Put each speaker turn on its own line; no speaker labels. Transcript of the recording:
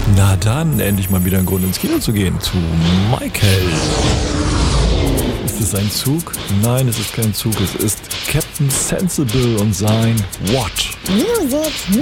Na dann, endlich mal wieder ein Grund ins Kino zu gehen. Zu Michael. Ist es ein Zug? Nein, es ist kein Zug. Es ist Captain Sensible und sein What?
Music